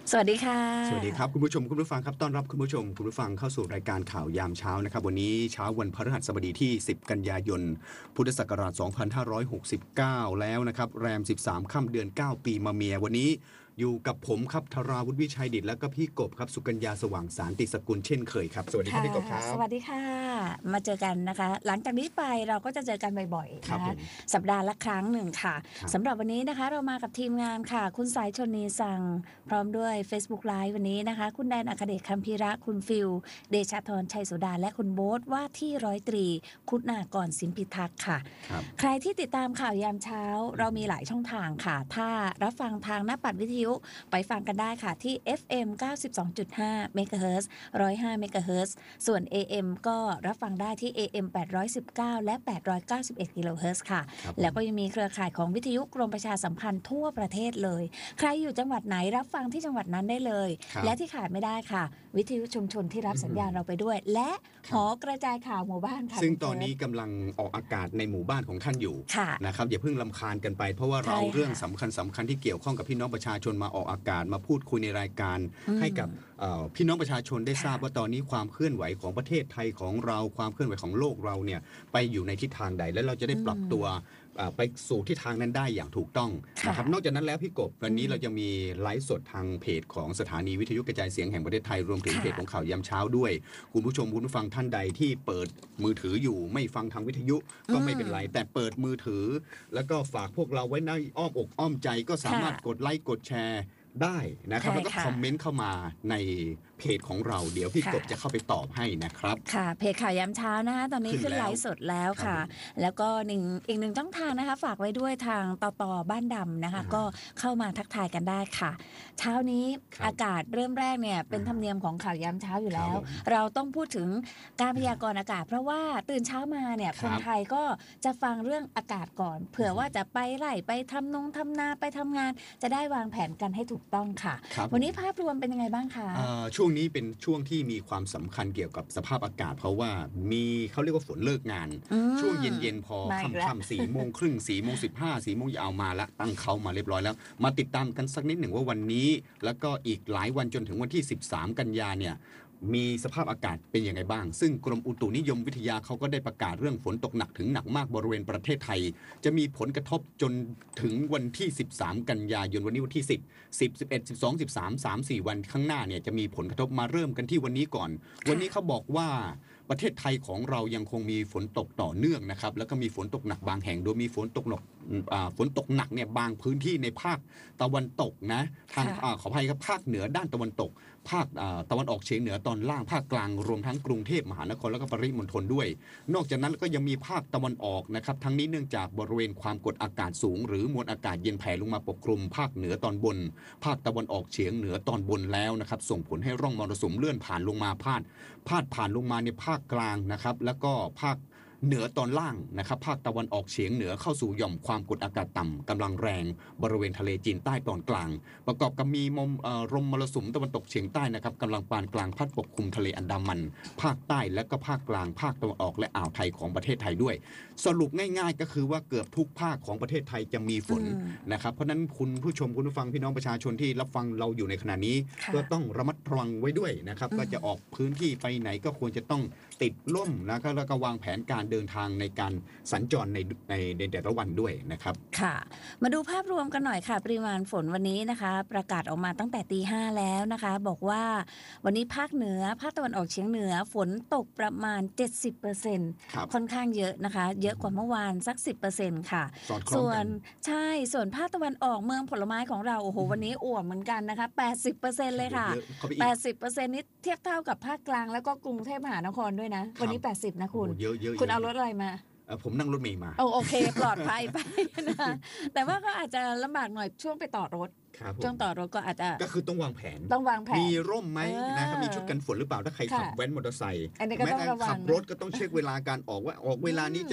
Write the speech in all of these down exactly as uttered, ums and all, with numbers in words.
สวัสดีค่ะสวัสดีครับคุณผู้ชมคุณผู้ฟังครับต้อนรับคุณผู้ชมคุณผู้ฟังเข้าสู่รายการข่าวยามเช้านะครับวันนี้เช้าวันพฤหัสบดีที่สิบกันยายนพุทธศักราชสองพันห้าร้อยหกสิบเก้าแล้วนะครับแรมสิบสามค่ำเดือนเก้าปีมะเมียวันนี้อยู่กับผมครับธราวุฒิวิชัยดิษฐ์และก็พี่กบครับสุกัญญาสว่างสารติสกุลเช่นเคยครับสวัสดีครับพี่กบครับสวัสดีค่ะมาเจอกันนะคะหลังจากนี้ไปเราก็จะเจอกันบ่อยๆนะคะสัปดาห์ละครั้งหนึ่งค่ะสำหรับวันนี้นะคะเรามากับทีมงานค่ะคุณสายชนนีสั่งพร้อมด้วย Facebook Live วันนี้นะคะคุณแดนอัครเดชคัมภีระคุณฟิลเดชธรชัยโสดาและคุณโบ๊ทว่าที่ร้อยตรีคุณากรสินพิทักษ์ค่ะใครที่ติดตามข่าวยามเช้าเรามีหลายช่องทางค่ะถ้ารับฟังทางหน้าปัดวิทยุไปฟังกันได้ค่ะที่ เอฟ เอ็ม เก้าสิบสองจุดห้า เมกะเฮิรตซ์ หนึ่งร้อยห้า เมกะเฮิรตซ์ ส่วน เอ เอ็ม ก็รับฟังได้ที่ เอ เอ็ม แปดร้อยสิบเก้า และ แปดร้อยเก้าสิบเอ็ด กิโลเฮิรตซ์ค่ะแล้วก็ยังมีเครือข่ายของวิทยุกรมประชาสัมพันธ์ทั่วประเทศเลยใครอยู่จังหวัดไหนรับฟังที่จังหวัดนั้นได้เลยและที่ขาดไม่ได้ค่ะวิทยุชุมชนที่รับสัญญาณเราไปด้วยและหอกระจายข่าวหมู่บ้านค่ะซึ่งตอนนี้กำลังออกอากาศในหมู่บ้านของท่านอยู่นะครับอย่าเพิ่งรำคาญกันไปเพราะว่าเราเรื่องสำคัญสำคัญที่เกี่ยวข้องกับพี่น้องประชาชนมาออกอากาศมาพูดคุยในรายการให้กับพี่น้องประชาชนได้ทราบว่าตอนนี้ความเคลื่อนไหวของประเทศไทยของเราความเคลื่อนไหวของโลกเราเนี่ยไปอยู่ในทิศทางใดและเราจะได้ปรับตัวไปสู่ทิศทางนั้นได้อย่างถูกต้องนะครับนอกจากนั้นแล้วพี่กบวันนี้เราจะมีไลฟ์สดทางเพจของสถานีวิทยุกระจายเสียงแห่งประเทศไทยรวมถึงเพจของข่าวยามเช้าด้วยคุณผู้ชมคุณผู้ฟังท่านใดที่เปิดมือถืออยู่ไม่ฟังทางวิทยุก็ไม่เป็นไรแต่เปิดมือถือแล้วก็ฝากพวกเราไว้ในอ้อมอกอ้อมใจก็สามารถกดไลค์กดแชร์ได้นะครับแล้วก็คอมเมนต์เข้ามาในเพจของเราเดี๋ยวพี่กบจะเข้าไปตอบให้นะครับค่ะเพจข่าวยามเช้านะคะตอนนี้ขึ้นไลฟ์สดแล้วค่ะแล้วก็หนึ่งอีกหนึ่งช่องทางนะคะฝากไว้ด้วยทางต่อต่อบ้านดำนะคะก็เข้ามาทักทายกันได้ค่ะเช้านี้อากาศเริ่มแรกเนี่ยเป็นธรรมเนียมของข่าวยามเช้าอยู่แล้วเราต้องพูดถึงการพยากรณ์อากาศเพราะว่าตื่นเช้ามาเนี่ยคนไทยก็จะฟังเรื่องอากาศก่อนเผื่อว่าจะไปไร่ไปทำนงทำนาไปทำงานจะได้วางแผนกันให้ถูกต้องค่ะวันนี้ภาพรวมเป็นยังไงบ้างคะช่วงนี้เป็นช่วงที่มีความสำคัญเกี่ยวกับสภาพอากาศเพราะว่ามีเขาเรียกว่าฝนเลิกงานช่วงเย็นๆพอค่ำๆสี่โมงครึ่งสี่โมงสิบห้าสี่โมงยาวมาละตั้งเขามาเรียบร้อยแล้วมาติดตามกันสักนิดหนึ่งว่าวันนี้แล้วก็อีกหลายวันจนถึงวันที่สิบสามกันยาเนี่ยมีสภาพอากาศเป็นยังไงบ้างซึ่งกรมอุตุนิยมวิทยาเขาก็ได้ประกาศเรื่องฝนตกหนักถึงหนักมากบริเวณประเทศไทยจะมีผลกระทบจนถึงวันที่สิบสามกันยายนวันนี้วันที่สิบ สิบ สิบเอ็ด สิบสอง สิบสาม สาม สี่วันข้างหน้าเนี่ยจะมีผลกระทบมาเริ่มกันที่วันนี้ก่อนวันนี้เขาบอกว่าประเทศไทยของเรายังคงมีฝนตกต่อเนื่องนะครับแล้วก็มีฝนตกหนักบางแห่งโดยมีฝนตกหนักฝนตกหนักเนี่ยบางพื้นที่ในภาคตะวันตกนะทางขออภัยครับภาคเหนือด้านตะวันตกภาคตะวันออกเฉียงเหนือตอนล่างภาคกลางรวมทั้งกรุงเทพมหานครและก็ปริมณฑลด้วยนอกจากนั้นก็ยังมีภาคตะวันออกนะครับทั้งนี้เนื่องจากบริเวณความกดอากาศสูงหรือมวลอากาศเย็นแผ่ลงมาปกคลุมภาคเหนือตอนบนภาคตะวันออกเฉียงเหนือตอนบนแล้วนะครับส่งผลให้ร่องมรสุมเลื่อนผ่านลงมาพาดพาดผ่านลงมาในภาคกลางนะครับแล้วก็ภาคเหนือตอนล่างนะครับภาคตะวันออกเฉียงเหนือเข้าสู่หย่อมความกดอากาศต่ำกำลังแรงบริเวณทะเลจีนใต้ตอนกลางประกอบกับมีลมลมมรสุมตะวันตกเฉียงใต้นะครับกำลังปานกลางพัดปกคลุมทะเลอันดามันภาคใต้และก็ภาคกลางภาคตะวันออกและอ่าวไทยของประเทศไทยด้วยสรุปง่ายๆก็คือว่าเกือบทุกภาคของประเทศไทยจะมีฝนนะครับเพราะนั้นคุณผู้ชมคุณผู้ฟังพี่น้องประชาชนที่รับฟังเราอยู่ในขณะนี้ก็ต้องระมัดระวังไว้ด้วยนะครับก็จะออกพื้นที่ไปไหนก็ควรจะต้องติดร่มแล้วก็แล้วก็วางแผนการเดินทางในการสัญจรในในในแต่ละวันด้วยนะครับค่ะมาดูภาพรวมกันหน่อยค่ะปริมาณฝนวันนี้นะคะประกาศออกมาตั้งแต่ตีห้าแล้วนะคะบอกว่าวันนี้ภาคเหนือภาคตะวันออกเฉียงเหนือฝนตกประมาณ เจ็ดสิบเปอร์เซ็นต์ ค่อนข้างเยอะนะคะเยอะกว่าเมื่อวานสัก สิบเปอร์เซ็นต์ ค่ะส่วนใช่ส่วนภาคตะวันออกเมืองผลไม้ของเราโอ้โหวันนี้อ่วมเหมือนกันนะคะ แปดสิบเปอร์เซ็นต์ เลยค่ะ แปดสิบเปอร์เซ็นต์ นี่เทียบเท่ากับภาคกลางแล้วก็กรุงเทพมหานครด้วยนะวันนี้แปดสิบนะคุณคุณเอารถอะไรมาผมนั่งรถเมล์มาโอเคปลอดภัยไปนะแต่ว่าก็อาจจะลำบากหน่อยช่วงไปต่อรถช่วงต่อรถก็อาจจะก็คือต้องวางแผนต้องวางแผนมีร่มไหมนะครับมีชุดกันฝนหรือเปล่าถ้าใครขับแว้นมอเตอร์ไซค์แม้แต่ขับรถก็ต้องเช็คเวลาการออกว่าออกเวลานี้จะ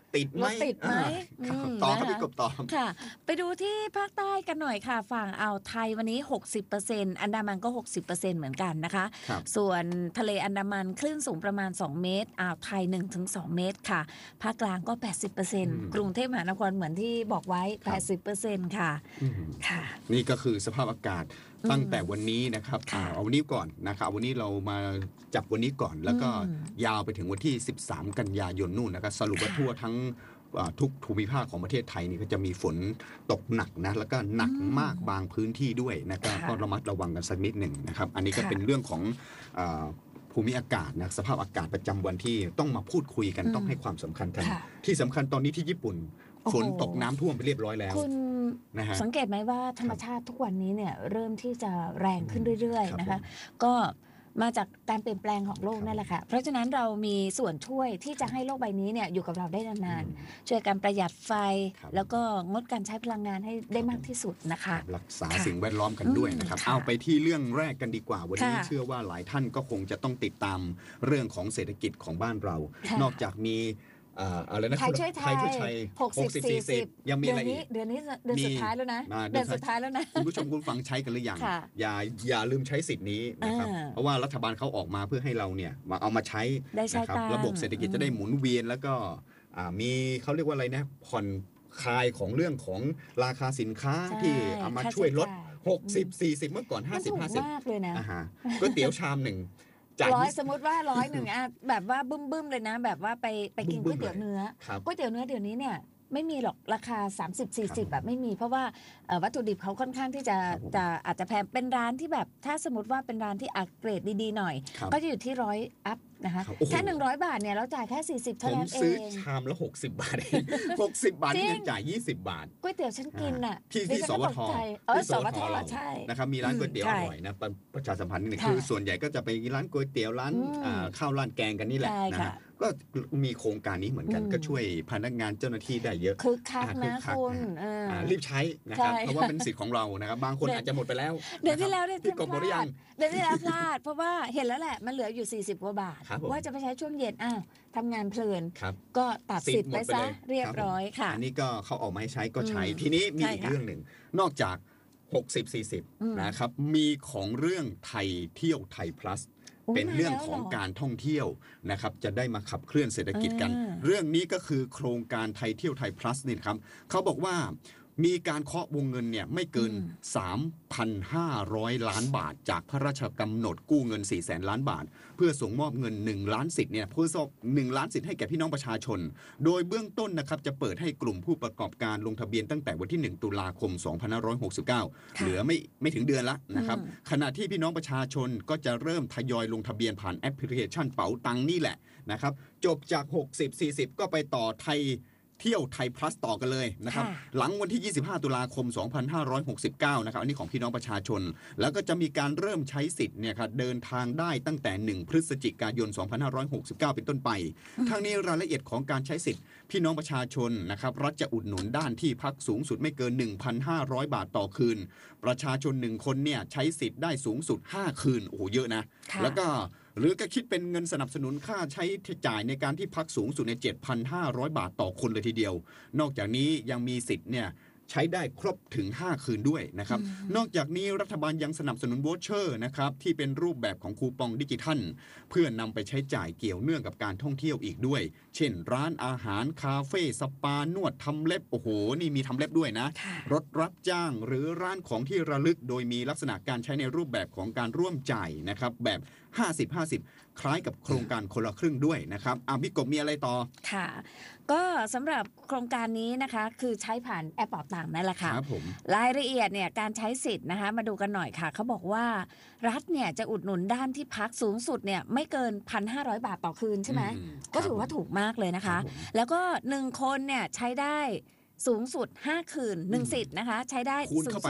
ติดไหมติดไหมต่อครับพี่กบต่อค่ะไปดูที่ภาคใต้กันหน่อยค่ะฝั่งอ่าวไทยวันนี้ หกสิบเปอร์เซ็นต์ อันดามันก็ หกสิบเปอร์เซ็นต์ เหมือนกันนะคะส่วนทะเลอันดามันคลื่นสูงประมาณสองเมตรอ่าวไทย หนึ่งถึงสอง เมตรค่ะภาคกลางก็ แปดสิบเปอร์เซ็นต์ กรุงเทพมหานครเหมือนที่บอกไว้ แปดสิบเปอร์เซ็นต์ ค่ะค่ะนี่ก็คือสภาพอากาศตั้งแต่วันนี้นะครับเอาวันนี้ก่อนนะครับวันนี้เรามาจับวันนี้ก่อนแล้วก็ยาวไปถึงวันที่สิบสามกันยายนนู่นนะครับสรุปว่าทั่วทั้งทุกภูมิภาคของประเทศไทยนี่ก็จะมีฝนตกหนักนะแล้วก็หนักมากบางพื้นที่ด้วยนะครับก็ระมัดระวังกันสักนิดหนึ่งนะครับอันนี้ก็เป็นเรื่องของภูมิอากาศนะสภาพอากาศประจำวันที่ต้องมาพูดคุยกันต้องให้ความสำคัญกันที่สำคัญตอนนี้ที่ญี่ปุ่นฝนตกน้ำท่วมไปเรียบร้อยแล้วคุณนะฮะสังเกตไหมว่าธรรมชาติทุกวันนี้เนี่ยเริ่มที่จะแรงขึ้นเรื่อยๆนะคะก็มาจากการเปลี่ยนแปลงของโลกนั่นแหละค่ะเพราะฉะนั้นเรามีส่วนช่วยที่จะให้โลกใบนี้เนี่ยอยู่กับเราได้นานๆช่วยกันประหยัดไฟแล้วก็งดการใช้พลังงานให้ได้มากที่สุดนะคะรักษาสิ่งแวดล้อมกันด้วยนะครับเอาไปที่เรื่องแรกกันดีกว่าวันนี้เชื่อว่าหลายท่านก็คงจะต้องติดตามเรื่องของเศรษฐกิจของบ้านเรานอกจากมีอะไรนะไทยช่วยไทยหกสิบ สี่สิบยังมีอะไรอีกเดือนนี้เดือนสุดท้ายแล้วนะเดือนสุดท้ายแล้วนะคุณผู้ชมคุณฟังใช้กันหรือยังอย่าอย่าลืมใช้สิทธิ์นี้นะครับเพราะว่ารัฐบาลเขาออกมาเพื่อให้เราเนี่ยมาเอามาใช้นะครับระบบเศรษฐกิจจะได้หมุนเวียนแล้วก็มีเขาเรียกว่าอะไรนะผ่อนคลายของเรื่องของราคาสินค้าที่เอามาช่วยลดหกสิบ สี่สิบเมื่อก่อนห้าสิบ ห้าสิบมากเลยนะก๋วยเตี๋ยวชามหนึ่งร้อยสมมติว่าร้อยหนึ่งอ่ะแบบว่าบึ้มบึ้มเลยนะแบบว่าไปไปกินก๋วยเตี๋ยวเนื้อก๋วยเตี๋ยวเนื้อเดี๋ยวนี้เนี่ยไม่มีหรอกราคา สามสิบ สี่สิบ แบบไม่มีเพราะว่าวัตถุดิบเขาค่อนข้างที่จะจะอาจจะแพงเป็นร้านที่แบบถ้าสมมติว่าเป็นร้านที่อัปเกรดดีๆหน่อยก็จะอยู่ที่ร้อยอัพนะคะแค่หนึ่งร้อยบาทเนี่ยเราจ่ายแค่สี่สิบเท่านั้นเองผมซื้อชามละหกสิบบาทเองหกสิบบาทนี่จ่ายยี่สิบบาทก๋วยเตี๋ยวฉันกินน่ะที่ที่สวทที่สวทเรานะครับมีร้านก๋วยเตี๋ยวอร่อยนะประชาสัมพันธ์นิดนึงคือส่วนใหญ่ก็จะไปร้านก๋วยเตี๋ยวร้านข้าวร้านแกงกันนี่แหละนะก็มีโครงการนี้เหมือนกันก็ช่วยพนักงานเจ้าหน้าที่ได้เยอะคึกคักนะคุณรีบใช้นะครับเพราะว่าเป็นสิทธิ์ของเรานะครับบางคนอาจจะหมดไปแล้วเดือนที่แล้วเนี่ยพี่กบหมดหรือยังเดือนที่แล้วพลาดเพราะว่าเห็นแล้วแหละมันเหลืออยู่สี่สิบกว่าบาทว่าจะไปใช้ช่วงเย็นอ้าวทำงานเพลินก็ตัดสิทธิ์ไปซะเรียบร้อยค่ะอันนี้ก็เขาออกมาให้ใช้ก็ใช้ทีนี้มีอีกเรื่องหนึ่งนอกจากหกสิบ สี่สิบนะครับมีของเรื่องไทยเที่ยวไทย plusเป็นเรื่องของการท่องเที่ยวนะครับจะได้มาขับเคลื่อนเศรษฐกิจกันเรื่องนี้ก็คือโครงการไทยเที่ยวไทย plus นี่ครับเขาบอกว่ามีการเคาะวงเงินเนี่ยไม่เกิน สามพันห้าร้อย ล้านบาทจากพระราชกำหนดกู้เงิน สี่แสน ล้านบาทเพื่อส่งมอบเงินหนึ่งล้านสิทธิ์เนี่ยเพื่อส่งหนึ่งล้านสิทธิ์ให้แก่พี่น้องประชาชนโดยเบื้องต้นนะครับจะเปิดให้กลุ่มผู้ประกอบการลงทะเบียนตั้งแต่วันที่หนึ่งตุลาคมสองพันห้าร้อยหกสิบเก้าเหลือไม่ไม่ถึงเดือนละนะครับขณะที่พี่น้องประชาชนก็จะเริ่มทยอยลงทะเบียนผ่านแอปพลิเคชันเป๋าตังนี่แหละนะครับจบจากหกสิบ สี่สิบก็ไปต่อไทยเที่ยวไทย plus ต่อกันเลยนะครับหลังวันที่ยี่สิบห้าตุลาคมสองพันห้าร้อยหกสิบเก้านะครับอันนี้ของพี่น้องประชาชนแล้วก็จะมีการเริ่มใช้สิทธิ์เนี่ยครับเดินทางได้ตั้งแต่หนึ่งพฤศจิกายนสองพันห้าร้อยหกสิบเก้าเป็นต้นไปทั้งนี้รายละเอียดของการใช้สิทธิ์พี่น้องประชาชนนะครับรัฐจะอุดหนุนด้านที่พักสูงสุดไม่เกิน หนึ่งพันห้าร้อย บาทต่อคืนประชาชนหนึ่งคนเนี่ยใช้สิทธิ์ได้สูงสุดห้าคืนโอ้โหเยอะนะแล้วก็หรือก็คิดเป็นเงินสนับสนุนค่าใช้จ่ายในการที่พักสูงสุดใน เจ็ดพันห้าร้อย บาทต่อคนเลยทีเดียวนอกจากนี้ยังมีสิทธิ์เนี่ยใช้ได้ครบถึงห้าคืนด้วยนะครับนอกจากนี้รัฐบาลยังสนับสนุนโวชเชอร์นะครับที่เป็นรูปแบบของคูปองดิจิทัลเพื่อนำไปใช้จ่ายเกี่ยวเนื่องกับการท่องเที่ยวอีกด้วยเช่นร้านอาหารคาเฟ่สปานวดทำเล็บโอ้โหนี่มีทำเล็บด้วยนะรถรับจ้างหรือร้านของที่ระลึกโดยมีลักษณะการใช้ในรูปแบบของการร่วมจ่ายนะครับแบบห้าสิบ ห้าสิบคล้ายกับโครงการคนละครึ่งด้วยนะครับอ่ะพี่กบมีอะไรต่อค่ะก็สำหรับโครงการนี้นะคะคือใช้ผ่านแอปเป๋าตังค์นั่นแหละค่ะรายละเอียดเนี่ยการใช้สิทธิ์นะคะมาดูกันหน่อยค่ะเขาบอกว่ารัฐเนี่ยจะอุดหนุนด้านที่พักสูงสุดเนี่ยไม่เกิน หนึ่งพันห้าร้อย บาทต่อคืนใช่ไหมก็ถือว่าถูกมากเลยนะคะแล้วก็หนึ่งคนเนี่ยใช้ได้สูงสุดห้าคืนหนึ่งสิทธิ์นะคะใช้ได้สูงสุด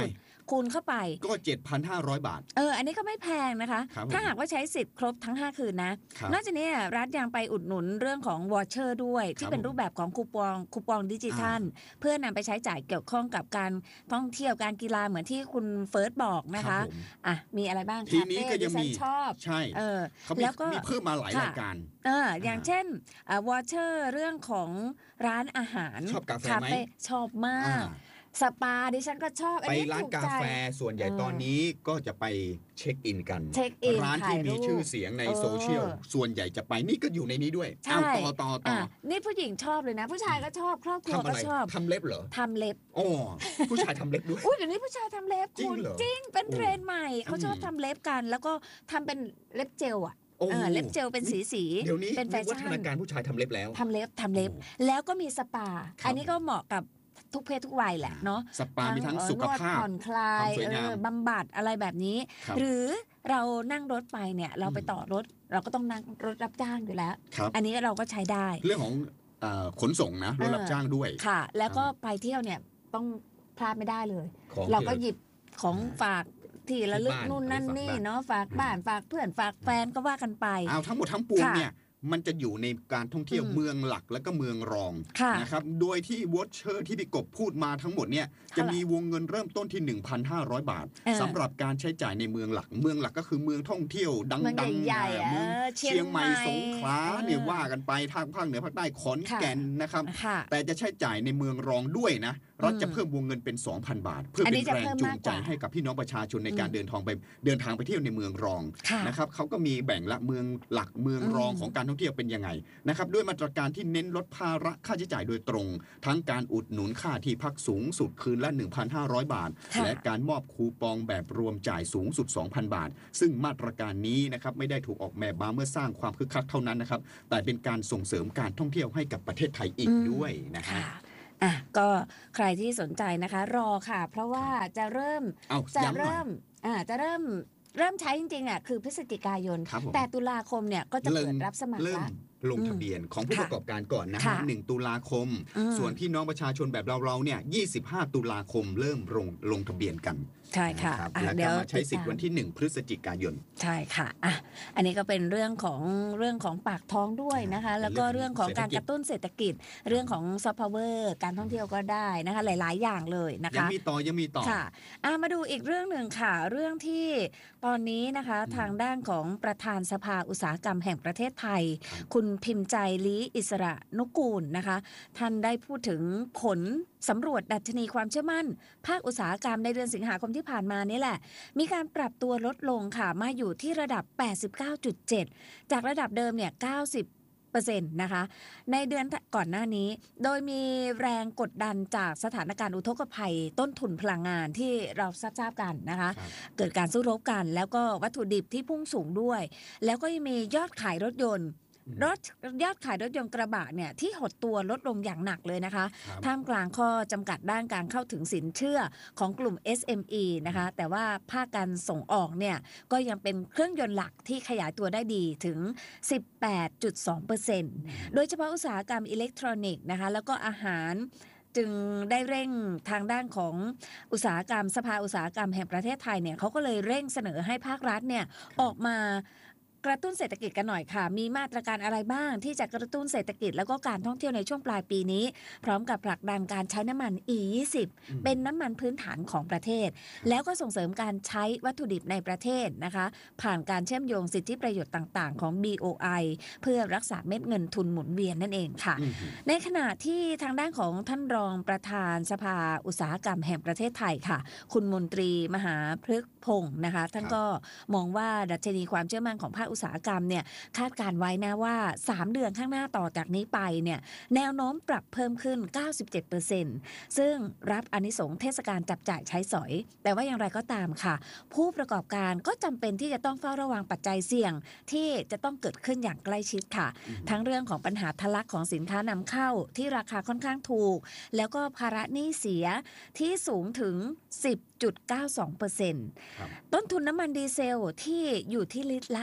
คูณเข้าไปก็ เจ็ดพันห้าร้อย บาทเอออันนี้ก็ไม่แพงนะคะถ้าหากว่าใช้สิทธิ์ครบทั้งห้าคืนนะนอกจากนี้รัฐยังไปอุดหนุนเรื่องของวอเชอร์ด้วยที่เป็นรูปแบบของคูปองคูปองดิจิทัลเพื่อนำไปใช้จ่ายเกี่ยวข้องกับการท่องเที่ยวการกีฬาเหมือนที่คุณเฟิร์สบอกนะคะอ่ะมีอะไรบ้างทีนี้ก็ยังมีชอบใช่เออแล้วก็มีเพิ่มมาหลายรายการเอออย่างเช่นวอเชอร์เรื่องของร้านอาหารชอบกาแฟไหมชอบมากสปาดิฉันก็ชอบไปร้านกาแฟส่วนใหญ่ตอนนี้ก็จะไปเช็คอินกันร้านที่มีชื่อเสียงในโซเชียลส่วนใหญ่จะไปนี่ก็อยู่ในนี้ด้วยอ้าวต่อต่อต่อนี่ผู้หญิงชอบเลยนะผู้ชายก็ชอบครอบครัวก็ชอบทำเล็บเหรอทำเล็บอ๋อผู้ชายทำเล็บด้วยอุ้ยเดี๋ยวนี้ผู้ชายทำเล็บคุณจริงเป็นเทรนด์ใหม่เขาชอบทำเล็บกันแล้วก็ทำเป็นเล็บเจลอ่ะเล็บเจลเป็นสีสีเดี๋ยวนี้เป็นแฟชั่นวัฒนาการผู้ชายทำเล็บแล้วทำเล็บทำเล็บแล้วก็มีสปาอันนี้ก็เหมาะกับทุกเพศทุกวัยแหละเนาะสปามีทั้งสุขภาพผ่อนคลายบำบัดอะไรแบบนี้หรือเรานั่งรถไปเนี่ยเราไปต่อรถเราก็ต้องนั่งรถรับจ้างอยู่แล้วอันนี้เราก็ใช้ได้เรื่องของขนส่งนะรถรับจ้างด้วยค่ะแล้วก็ไปเที่ยวเนี่ยต้องพลาดไม่ได้เลยเราก็หยิบของฝากที่ระลึกนู่นนั่นนี่เนาะฝากบ้านฝากเพื่อนฝากแฟนก็ว่ากันไปเอาทั้งหมดทั้งปวงเนี่ยมันจะอยู่ในการท่องเที่ยวเมืองหลักและก็เมืองรองนะครับโดยที่วอชเชอร์ที่พี่กบพูดมาทั้งหมดเนี่ยจะมีวงเงินเริ่มต้นที่ หนึ่งพันห้าร้อย บาทสำหรับการใช้จ่ายในเมืองหลักเมืองหลักก็คือเมืองท่องเที่ยวดังๆใหญ่เมืองเชียงใหม่สงขลาเนี่ยว่ากันไปทางภาคเหนือภาคใต้ขอนแก่นนะครับแต่จะใช้จ่ายในเมืองรองด้วยนะรัฐจะเพิ่มวงเงินเป็น สองพัน บาทเพื่อเป็นแรงจูงใจให้กับพี่น้องประชาชนในการเดินทางไปเดินทางไปเที่ยวในเมืองรองนะครับเขาก็มีแบ่งละเมืองหลักเมืองรองของการท่องเที่ยวเป็นยังไงนะครับด้วยมาตรการที่เน้นลดภาระค่าใช้จ่ายโดยตรงทั้งการอุดหนุนค่าที่พักสูงสุดคืนละ หนึ่งพันห้าร้อย บาทและการมอบคูปองแบบรวมจ่ายสูงสุด สองพัน บาทซึ่งมาตรการนี้นะครับไม่ได้ถูกออกแบบมาเมื่อสร้างความคึกคักเท่านั้นนะครับแต่เป็นการส่งเสริมการท่องเที่ยวให้กับประเทศไทยอีกด้วยนะฮะอ่ะก็ใครที่สนใจนะคะรอค่ะเพราะว่าจะเริ่มจะเริ่มอ่าจะเริ่มเริ่มใช้จริงๆอ่ะคือพฤศจิกายนแต่ตุลาคมเนี่ยก็จะเปิดรับสมัครแล้วลงทะเบียนของผู้ประกอบการก่อนนะฮะหนึ่งตุลาคมส่วนพี่น้องประชาชนแบบเราๆเนี่ยยี่สิบห้าตุลาคมเริ่มลงลงทะเบียนกันใช่ค่ะแล้วก็มาใช้สิทธิ์วันที่หนึ่งพฤศจิกายนใช่ค่ะอ่ะอันนี้ก็เป็นเรื่องของเรื่องของปากท้องด้วยนะคะแล้วก็เรื่องของการกระตุ้นเศรษฐกิจเรื่องของซอฟต์พาวเวอร์การท่องเที่ยวก็ได้นะคะหลายๆอย่างเลยนะคะยังมีต่อยังมีต่อค่ะอ่ะมาดูอีกเรื่องหนึ่งค่ะเรื่องที่ตอนนี้นะคะทางด้านของประธานสภาอุตสาหกรรมแห่งประเทศไทยคุณพิมพ์ใจลีอิสระนุกูลนะคะท่านได้พูดถึงผลสำรวจดัชนีความเชื่อมั่นภาคอุตสาหกรรมในเดือนสิงหาคมที่ผ่านมานี่แหละมีการปรับตัวลดลงค่ะมาอยู่ที่ระดับ แปดสิบเก้าจุดเจ็ด จากระดับเดิมเนี่ยเก้าสิบเปอร์เซ็นต์ นะคะในเดือนก่อนหน้านี้โดยมีแรงกดดันจากสถานการณ์อุทกภัยต้นทุนพลังงานที่เราทราบกันนะคะเกิดการสู้รบกันแล้วก็วัตถุดิบที่พุ่งสูงด้วยแล้วก็ยังมียอดขายรถยนต์รถยอดขายรถยนต์กระบะเนี่ยที่หดตัวลดลงอย่างหนักเลยนะคะท่ามกลางข้อจำกัดด้านการเข้าถึงสินเชื่อของกลุ่ม เอส เอ็ม อี นะคะแต่ว่าภาคการส่งออกเนี่ยก็ยังเป็นเครื่องยนต์หลักที่ขยายตัวได้ดีถึง สิบแปดจุดสองเปอร์เซ็นต์ โดยเฉพาะอุตสาหกรรมอิเล็กทรอนิกส์นะคะแล้วก็อาหารจึงได้เร่งทางด้านของอุตสาหกรรมสภาอุตสาหกรรมแห่งประเทศไทยเนี่ยเขาก็เลยเร่งเสนอให้ภาครัฐเนี่ยออกมากระตุ้นเศรษฐกิจกันหน่อยค่ะมีมาตรการอะไรบ้างที่จะกระตุ้นเศรษฐกิจแล้วก็การท่องเที่ยวในช่วงปลายปีนี้พร้อมกับผลักดันการใช้น้ำมัน อี ยี่สิบ เป็นน้ำมันพื้นฐานของประเทศแล้วก็ส่งเสริมการใช้วัตถุดิบในประเทศนะคะผ่านการเชื่อมโยงสิทธิประโยชน์ต่างๆของ บี โอ ไอ เพื่อรักษาเม็ดเงินทุนหมุนเวียนนั่นเองค่ะในขณะที่ทางด้านของท่านรองประธานสภาอุตสาหกรรมแห่งประเทศไทยค่ะคุณมนตรีมหาพฤกษ์พงศ์นะคะท่านก็มองว่าดัชนีความเชื่อมั่นของภาคอุตสาหกรรมเนี่ยคาดการไว้นะว่าสามเดือนข้างหน้าต่อจากนี้ไปเนี่ยแนวโน้มปรับเพิ่มขึ้น เก้าสิบเจ็ดเปอร์เซ็นต์ ซึ่งรับอานิสงส์เทศกาลจับจ่ายใช้สอยแต่ว่าอย่างไรก็ตามค่ะผู้ประกอบการก็จำเป็นที่จะต้องเฝ้าระวังปัจจัยเสี่ยงที่จะต้องเกิดขึ้นอย่างใกล้ชิดค่ะทั้งเรื่องของปัญหาทะลักของสินค้านำเข้าที่ราคาค่อนข้างถูกแล้วก็ภาระหนี้เสียที่สูงถึง สิบจุดเก้าสองเปอร์เซ็นต์ ต้นทุนน้ำมันดีเซลที่อยู่ที่ลิตรละสามสิบ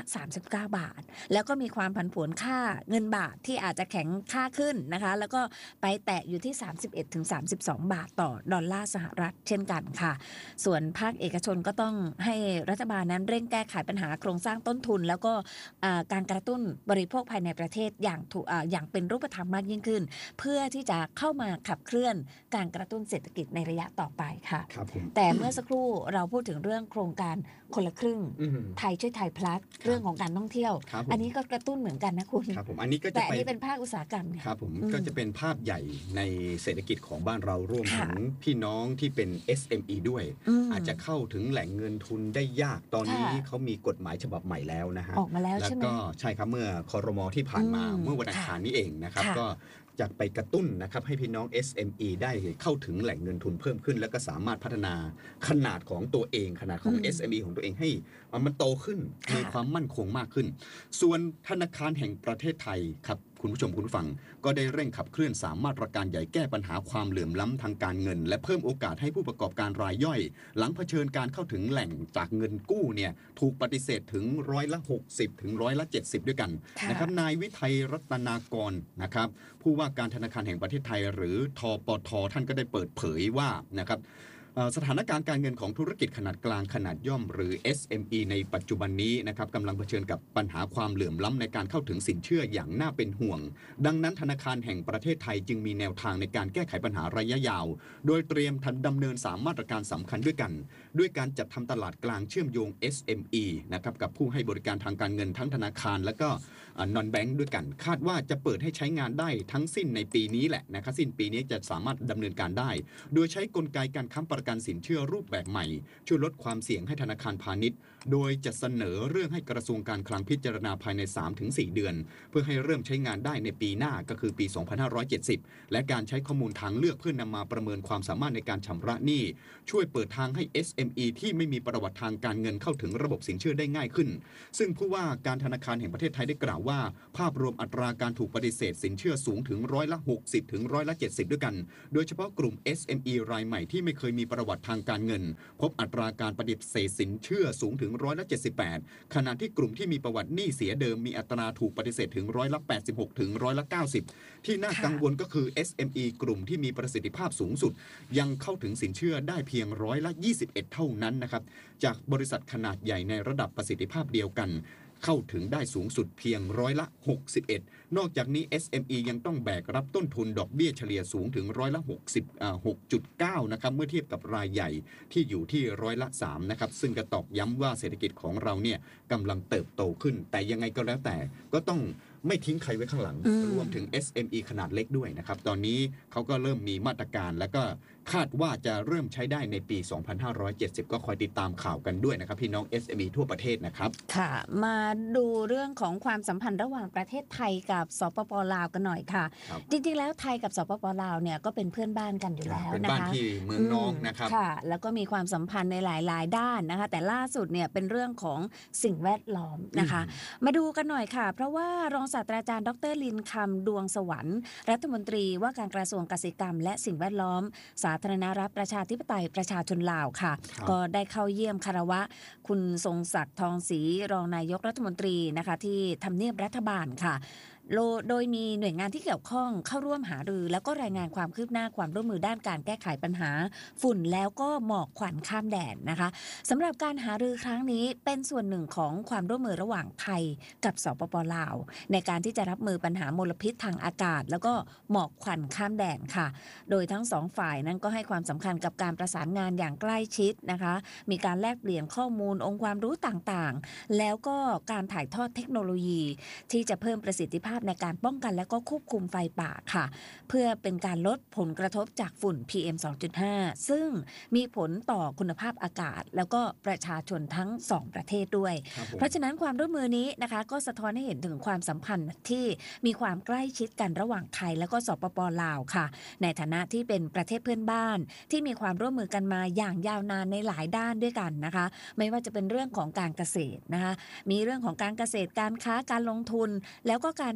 บเก้าบาทแล้วก็มีความผันผวนค่าเงินบาทที่อาจจะแข็งค่าขึ้นนะคะแล้วก็ไปแตะอยู่ที่ สามสิบเอ็ดถึงสามสิบสอง บาทต่อดอลลาร์สหรัฐเช่นกันค่ะส่วนภาคเอกชนก็ต้องให้รัฐบาลนั้นเร่งแก้ไขปัญหาโครงสร้างต้นทุนแล้วก็การกระตุ้นบริโภคภายในประเทศอย่างถูกอย่างเป็นรูปธรรมมากยิ่งขึ้นเพื่อที่จะเข้ามาขับเคลื่อนการกระตุ้นเศรษฐกิจในระยะต่อไปค่ะแต่เมื่อสักครู่เราพูดถึงเรื่องโครงการคนละครึ่งไทยช่วยไทยพลัสเรื่องของการท่องเที่ยวอันนี้ก็กระตุ้นเหมือนกันนะคุณครับผมอันนี้ก็จะแต่อันนี้เป็นภาคอุตสาหกรรมครับผมก็จะเป็นภาพใหญ่ในเศรษฐกิจของบ้านเราร่วมถึงพี่น้องที่เป็น เอส เอ็ม อี ด้วยอาจจะเข้าถึงแหล่งเงินทุนได้ยากตอนนี้เขามีกฎหมายฉบับใหม่แล้วนะฮะออกมาแล้วใช่ไหมแล้วก็ใช่ครับเมื่อครม.ที่ผ่านมาเมื่อวันอังคารนี้เองนะครับก็จะไปกระตุ้นนะครับให้พี่น้อง เอส เอ็ม อี ได้เข้าถึงแหล่งเงินทุนเพิ่มขึ้นแล้วก็สามารถพัฒนาขนาดของตัวเองขนาดของ เอส เอ็ม อี ของตัวเองให้มันโตขึ้นมีความมั่นคงมากขึ้นส่วนธนาคารแห่งประเทศไทยครับคุณผู้ชมคุณผู้ฟังก็ได้เร่งขับเคลื่อนสามมาตรการใหญ่แก้ปัญหาความเหลื่อมล้ำทางการเงินและเพิ่มโอกาสให้ผู้ประกอบการรายย่อยหลังเผชิญการเข้าถึงแหล่งจากเงินกู้เนี่ยถูกปฏิเสธถึงร้อยละหกสิบถึงร้อยละเจ็ดสิบด้วยกันนะครับนายวิทัยรัตนากรนะครับผู้ว่าการธนาคารแห่งประเทศไทยหรือทปท.ท่านก็ได้เปิดเผยว่านะครับสถานการณ์การเงินของธุรกิจขนาดกลางขนาดย่อมหรือ เอส เอ็ม อี ในปัจจุบันนี้นะครับกำลังเผชิญกับปัญหาความเหลื่อมล้ำในการเข้าถึงสินเชื่ออย่างน่าเป็นห่วงดังนั้นธนาคารแห่งประเทศไทยจึงมีแนวทางในการแก้ไขปัญหาระยะยาวโดยเตรียมดำเนินสามมาตรการสำคัญด้วยกันด้วยการจัดทำตลาดกลางเชื่อมโยง เอส เอ็ม อี นะครับกับผู้ให้บริการทางการเงินทั้งธนาคารและก็นอนแบงค์ด้วยกันคาดว่าจะเปิดให้ใช้งานได้ทั้งสิ้นในปีนี้แหละนะครับสิ้นปีนี้จะสามารถดำเนินการได้โดยใช้กลไกการค้ำประกันสินเชื่อรูปแบบใหม่ช่วยลดความเสี่ยงให้ธนาคารพาณิชย์โดยจะเสนอเรื่องให้กระทรวงการคลังพิจารณาภายใน สามถึงสี่ เดือนเพื่อให้เริ่มใช้งานได้ในปีหน้าก็คือปี สองพันห้าร้อยเจ็ดสิบ และการใช้ข้อมูลทางเลือกเพื่อนำมาประเมินความสามารถในการชำระหนี้ช่วยเปิดทางให้ เอส เอ็ม อี ที่ไม่มีประวัติทางการเงินเข้าถึงระบบสินเชื่อได้ง่ายขึ้นซึ่งผู้ว่าการธนาคารแห่งประเทศไทยได้กล่าวว่าภาพรวมอัตราการถูกปฏิเสธสินเชื่อสูงถึงร้อยละหกสิบถึงร้อยละเจ็ดสิบด้วยกันโดยเฉพาะกลุ่ม เอส เอ็ม อี รายใหม่ที่ไม่เคยมีประวัติทางการเงินพบอัตราการปฏิเสธสินเชื่อสูงถึงร้อยละเจ็ดสิบแปดขณะที่กลุ่มที่มีประวัติหนี้เสียเดิมมีอัตราถูกปฏิเสธถึงร้อยละแปดสิบหกถึงร้อยละเก้าสิบที่น่ากังวลก็คือ เอส เอ็ม อี กลุ่มที่มีประสิทธิภาพสูงสุดยังเข้าถึงสินเชื่อได้เพียงร้อยละยี่สิบเอ็ดเท่านั้นนะครับจากบริษัทขนาดใหญ่ในระดับประสิทธิภาพเดียวกันเข้าถึงได้สูงสุดเพียงร้อยละหกสิบเอ็ดนอกจากนี้ เอส เอ็ม อี ยังต้องแบกรับต้นทุนดอกเบี้ยเฉลี่ยสูงถึงร้อยละหกสิบอ่า หกจุดเก้า นะครับเมื่อเทียบกับรายใหญ่ที่อยู่ที่ร้อยละสามนะครับซึ่งก็ตอกย้ำว่าเศรษฐกิจของเราเนี่ยกำลังเติบโตขึ้นแต่ยังไงก็แล้วแต่ก็ต้องไม่ทิ้งใครไว้ข้างหลังรวมถึง เอส เอ็ม อี ขนาดเล็กด้วยนะครับตอนนี้เขาก็เริ่มมีมาตรการแล้วก็คาดว่าจะเริ่มใช้ได้ในปี สองพันห้าร้อยเจ็ดสิบ ก็คอยติดตามข่าวกันด้วยนะครับพี่น้อง เอส เอ็ม อี ทั่วประเทศนะครับค่ะมาดูเรื่องของความสัมพันธ์ระหว่างประเทศไทยกับสปป.ลาวกันหน่อยค่ะจริงๆแล้วไทยกับสปป.ลาวเนี่ยก็เป็นเพื่อนบ้านกันอยู่แล้วนะคะเป็นบ้านที่เมืองน้องนะครับค่ะแล้วก็มีความสัมพันธ์ในหลายๆด้านนะคะแต่ล่าสุดเนี่ยเป็นเรื่องของสิ่งแวดล้อมนะคะมาดูกันหน่อยค่ะเพราะว่ารองศาสตราจารย์ดร.ลินคำดวงสวรรค์รัฐมนตรีว่าการกระทรวงเกษตรกรรมและสิ่งแวดล้อมสาธารณรัฐประชาธิปไตยประชาชนลาวค่ะก็ได้เข้าเยี่ยมคารวะคุณทรงศักดิ์ทองศรีรองนายกรัฐมนตรีนะคะที่ทำเนียบรัฐบาลค่ะโดยมีหน่วยงานที่เกี่ยวข้องเข้าร่วมหารือแล้วก็รายงานความคืบหน้าความร่วมมือด้านการแก้ไขปัญหาฝุ่นแล้วก็หมอกควันข้ามแดนนะคะสำหรับการหารือครั้งนี้เป็นส่วนหนึ่งของความร่วมมือระหว่างไทยกับสปป.ลาวในการที่จะรับมือปัญหามลพิษทางอากาศแล้วก็หมอกควันข้ามแดนค่ะโดยทั้งสองฝ่ายนั้นก็ให้ความสำคัญกับการประสานงานอย่างใกล้ชิดนะคะมีการแลกเปลี่ยนข้อมูลองค์ความรู้ต่างๆแล้วก็การถ่ายทอดเทคโนโลยีที่จะเพิ่มประสิทธิภาพในการป้องกันและก็ควบคุมไฟป่าค่ะเพื่อเป็นการลดผลกระทบจากฝุ่น พี เอ็ม สองจุดห้า ซึ่งมีผลต่อคุณภาพอากาศแล้วก็ประชาชนทั้งสองประเทศด้วยเพราะฉะนั้นความร่วมมือนี้นะคะก็สะท้อนให้เห็นถึงความสัมพันธ์ที่มีความใกล้ชิดกันระหว่างไทยแล้วก็สปป.ลาวค่ะในฐานะที่เป็นประเทศเพื่อนบ้านที่มีความร่วมมือกันมาอย่างยาวนานในหลายด้านด้วยกันนะคะไม่ว่าจะเป็นเรื่องของการเกษตรนะคะมีเรื่องของการเกษตรการค้าการลงทุนแล้วก็การ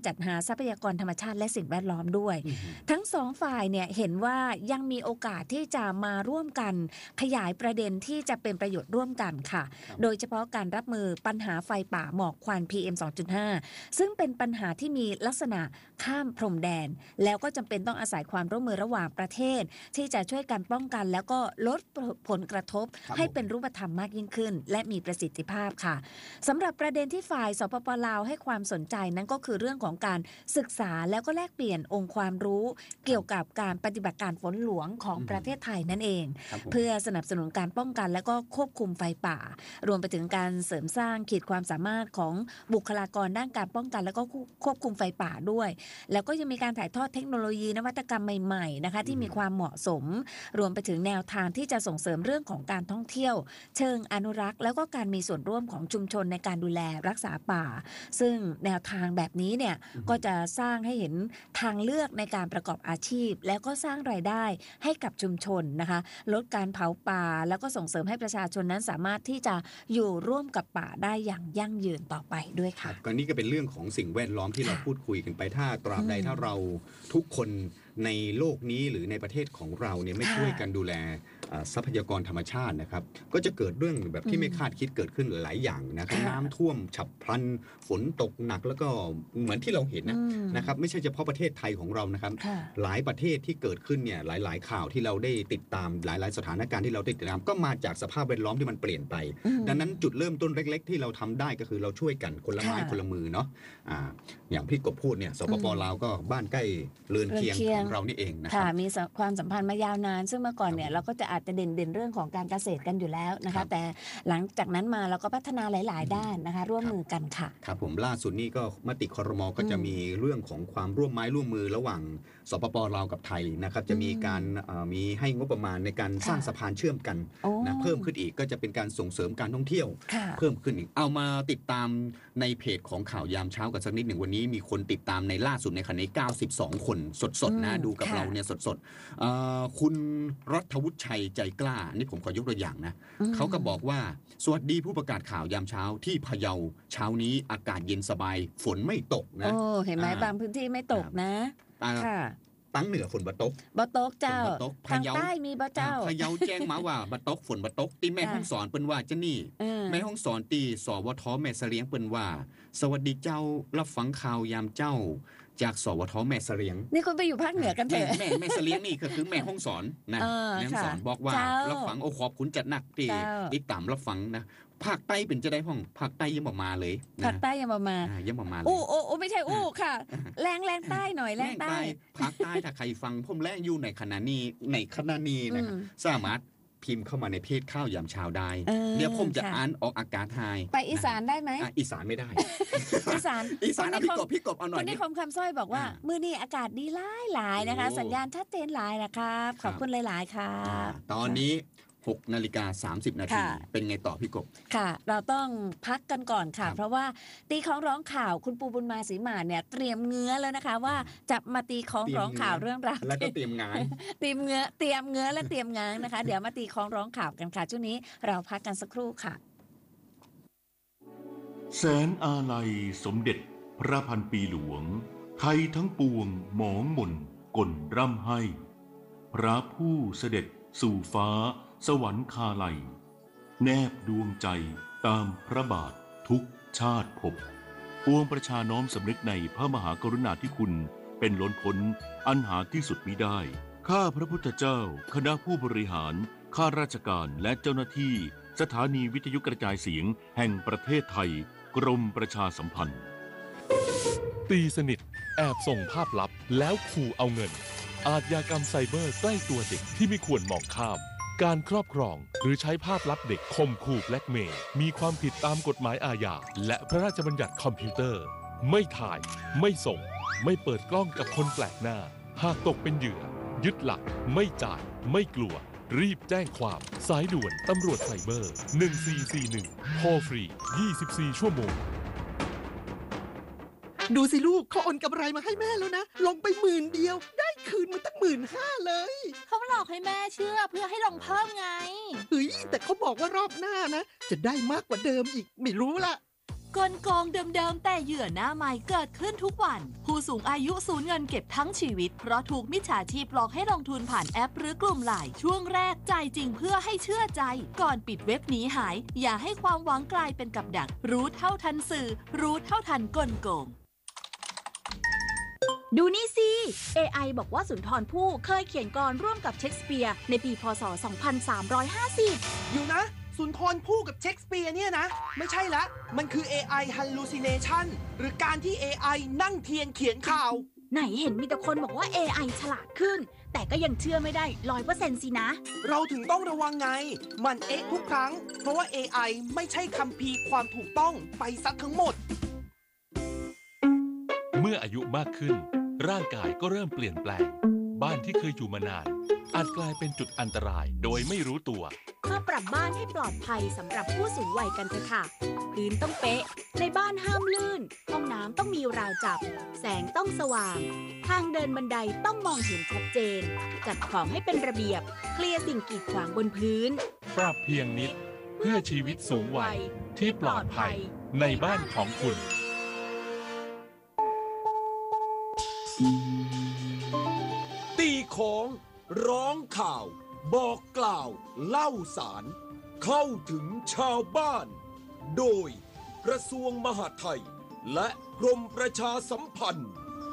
จัดหาทรัพยากรธรรมชาติและสิ่งแวดล้อมด้วย ทั้งสองฝ่ายเนี่ยเห็นว่ายังมีโอกาสที่จะมาร่วมกันขยายประเด็นที่จะเป็นประโยชน์ร่วมกันค่ะโดยเฉพาะการรับมือปัญหาไฟป่าหมอกควัน พี เอ็ม สองจุดห้า ซึ่งเป็นปัญหาที่มีลักษณะข้ามพรมแดนแล้วก็จำเป็นต้องอาศัยความร่วมมือระหว่างประเทศที่จะช่วยกันป้องกันแล้วก็ลดผลกระทบให้เป็นรูปธรรมมากยิ่งขึ้นและมีประสิทธิภาพค่ะสำหรับประเด็นที่ฝ่ายสปป.ลาวให้ความสนใจนั้นก็คือเรื่องของการศึกษาแล้วก็แลกเปลี่ยนองค์ความรู้เกี่ยวกับการปฏิบัติการฝนหลวงของประเทศไทยนั่นเองเพื่อสนับสนุนการป้องกันและก็ควบคุมไฟป่ารวมไปถึงการเสริมสร้างขีดความสามารถของบุคลากรด้านการป้องกันและก็ควบคุมไฟป่าด้วยแล้วก็ยังมีการถ่ายทอดเทคโนโลยีนวัตกรรมใหม่ๆนะคะที่มีความเหมาะสมรวมไปถึงแนวทางที่จะส่งเสริมเรื่องของการท่องเที่ยวเชิงอนุรักษ์แล้วก็การมีส่วนร่วมของชุมชนในการดูแลรักษาป่าซึ่งแนวทางแบบนี้เนี่ยก็จะสร้างให้เห็นทางเลือกในการประกอบอาชีพแล้วก็สร้างรายได้ให้กับชุมชนนะคะลดการเผาป่าแล้วก็ส่งเสริมให้ประชาชนนั้นสามารถที่จะอยู่ร่วมกับป่าได้อย่างยั่งยืนต่อไปด้วยค่ะก็นี่ก็เป็นเรื่องของสิ่งแวดล้อมที่เราพูดคุยกันไปถ้าตราบใดถ้าเราทุกคนในโลกนี้หรือในประเทศของเราเนี่ยไม่ช่วยกันดูแลทรัพยากรธรรมชาตินะครับก็จะเกิดเรื่องแบบที่ไม่คาดคิดเกิดขึ้นหลายอย่างนะครับน้ำท่วมฉับพลันฝนตกหนักแล้วก็เหมือนที่เราเห็นนะนะครับไม่ใช่เฉพาะประเทศไทยของเรานะครับหลายประเทศที่เกิดขึ้นเนี่ยหลายๆข่าวที่เราได้ติดตามหลายๆสถานการณ์ที่เราได้ติดตามก็มาจากสภาพแวดล้อมที่มันเปลี่ยนไปดังนั้นจุดเริ่มต้นเล็กๆที่เราทำได้ก็คือเราช่วยกันคนละไม้คนละมือเนาะอ่าอย่างพี่กบพูดเนี่ยสปป.ลาวก็บ้านใกล้เรือนเคียงของเรานี่เองนะครับมีความสัมพันธ์มายาวนานซึ่งเมื่อก่อนเนี่ยเราก็จะอาจจะเด่นๆเรื่องของการเกษตรกันอยู่แล้วนะคะแต่หลังจากนั้นมาเราก็พัฒนาหลายๆด้านนะคะร่วมมือกันค่ะครับผมล่าสุดนี้ก็มติครม.ก็จะมีเรื่องของความร่วมไม้ร่วมมือระหว่างสปป.ลาวกับไทยนะครับจะมีการมีให้งบประมาณในการสร้างสะพานเชื่อมกันนะเพิ่มขึ้นอีกก็จะเป็นการส่งเสริมการท่องเที่ยวเพิ่มขึ้นอีกเอามาติดตามในเพจของข่าวยามเช้ากันสักนิดหนึ่งวันนี้มีคนติดตามในล่าสุดในขณะนี้เก้าสิบสองคนสดๆนะดูกับเราเนี่ยสดๆคุณรัฐวุฒิชัยใจกล้านี่ผมขอยกตัวอย่างนะเขาก็บอกว่าสวัสดีผู้ประกาศข่าวยามเช้าที่พะเยาเช้านี้อากาศเย็นสบายฝนไม่ตกนะโอ้เห็นไหมบางพื้นที่ไม่ตกนะค่ะตั้งเหนือฝนบะตกบะตกเจ้าทางใต้มีบะเจ้าพะเยาแจ้งมาว่าบะตกฝนบะตกตีแม่ห้องสอนเปิ้นว่าจะนี่แม่ห้องสอนตีสวทแม่เสลียงเปิ้นว่าสวัสดีเจ้ารับฟังข่าวยามเจ้าจากสวทแม่เสลียงนี่คุณไปอยู่ภาคเหนือกันเถอะแม่แม่เสลียงนี่ก็คือแม่ห้องสอนนะแม่ห้องสอนบอกว่ารับฟังโอ้ขอบคุณจัดหนักที่ติดตามรับฟังนะภาคใต้เป็นจะได้ห้องภาคใต้ยังบ่มาเลยภาคใต้ยังบ่มายังบ่มาเลยอู้โอ้ไม่ใช่อู้ค่ะแรงแรงใต้หน่อยแรงใต้ภาคใต้ถ้าใครฟังผมแรงอยู่ในขณะนี้ในขณะนี้นะครับสามารถพิมพ์เข้ามาในเพจข้าวยามเช้าได้เดี๋ยวผมจะอ่านออกอากาศให้ไปอีสานได้ไหมอีสานไม่ได้อีสานอีสานพี่กบพี่กบเอาหน่อยคุณนิคมคำสร้อยบอกว่ามื้อนี้อากาศดีหลายหลายนะคะสัญญาณชัดเจนหลายนะครับขอบคุณหลายๆค่ะตอนนี้หกนาฬิกาสามสิบนาทีเป็นไงต่อพี่กบค่ะเราต้องพักกันก่อนค่ะเพราะว่าตีของร้องข่าวคุณปูบุญมาศรีมาเนี่ยเตรียมเงื้อแล้วนะคะว่าจะมาตีของร้องข่าวเรื่องราวแล้วก็เตรียมงานเตรียมเงื้อเตรียมเงื้อและเตรียมงานนะคะเดี๋ยวมาตีของร้องข่าวกันค่ะช่วงนี้เราพักกันสักครู่ค่ะแสนอาลัยสมเด็จพระพันปีหลวงไทยทั้งปวงหมองหม่นก่นร่ำให้พระผู้เสด็จสู่ฟ้าสวรรคาลัยแนบดวงใจตามพระบาททุกชาติภพปวงประชาน้อมสำนึกในพระมหากรุณาธิคุณเป็นล้นพ้นอันหาที่สุดมิได้ข้าพระพุทธเจ้าคณะผู้บริหารข้าราชการและเจ้าหน้าที่สถานีวิทยุกระจายเสียงแห่งประเทศไทยกรมประชาสัมพันธ์ตีสนิทแอบส่งภาพลับแล้วขู่เอาเงินอาชญากรรมไซเบอร์ใกล้ตัวเด็กที่ไม่ควรมองข้ามการครอบครองหรือใช้ภาพลับเด็กข่มขู่แบล็กเมย์มีความผิดตามกฎหมายอาญาและพระราชบัญญัติคอมพิวเตอร์ไม่ถ่ายไม่ส่งไม่เปิดกล้องกับคนแปลกหน้าหากตกเป็นเหยื่อยึดหลักไม่จ่ายไม่กลัวรีบแจ้งความสายด่วนตำรวจไซเบอร์หนึ่งสี่สี่หนึ่งโทรฟรียี่สิบสี่ชั่วโมงดูสิลูกเขาโอนกำไรมาให้แม่แล้วนะลงไปหมื่นเดียวได้คืนมาตั้งหมื่นห้าเลยเขาหลอกให้แม่เชื่อเพื่อให้ลงเพิ่มไงเฮ้ยแต่เขาบอกว่ารอบหน้านะจะได้มากกว่าเดิมอีกไม่รู้ละกลโกงเดิมๆแต่เหยื่อหน้าใหม่เกิดขึ้นทุกวันผู้สูงอายุสูญเงินเก็บทั้งชีวิตเพราะถูกมิจฉาชีพหลอกให้ลงทุนผ่านแอปหรือกลุ่มไลน์ช่วงแรกจ่ายจริงเพื่อให้เชื่อใจก่อนปิดเว็บหนีหายอย่าให้ความหวังกลายเป็นกับดักรู้เท่าทันสื่อรู้เท่าทันกลโกงดูนี่สิ เอ ไอ บอกว่าสุนทรภู่เคยเขียนกลอนร่วมกับเชคสเปียร์ในปีพ.ศ. สองพันสามร้อยห้าสิบอยู่นะสุนทรภู่กับเชคสเปียร์เนี่ยนะไม่ใช่ละมันคือ เอ ไอ hallucination หรือการที่ เอ ไอ นั่งเทียนเขียนข่าวไหนเห็นมีแต่คนบอกว่า เอ ไอ ฉลาดขึ้นแต่ก็ยังเชื่อไม่ได้ ร้อยเปอร์เซ็นต์ สินะเราถึงต้องระวังไงมันเอ๊ะทุกครั้งเพราะว่า เอ ไอ ไม่ใช่คัมภีร์ความถูกต้องไปซะทั้งหมดเมื่ออายุมากขึ้นร่างกายก็เริ่มเปลี่ยนแปลงบ้านที่เคยอยู่มานานอาจกลายเป็นจุดอันตรายโดยไม่รู้ตัวมาปรับบ้านให้ปลอดภัยสำหรับผู้สูงวัยกันเถอะค่ะพื้นต้องเป๊ะในบ้านห้ามลื่นห้องน้ำต้องมีราวจับแสงต้องสว่างทางเดินบันไดต้องมองเห็นชัดเจนจัดของให้เป็นระเบียบเคลียร์สิ่งกีดขวางบนพื้นปรับเพียงนิดเพื่อชีวิตสูงวัยที่ปลอดภัยในบ้านของคุณตีของร้องข่าวบอกกล่าวเล่าสารเข้าถึงชาวบ้านโดยกระทรวงมหาดไทยและกรมประชาสัมพันธ์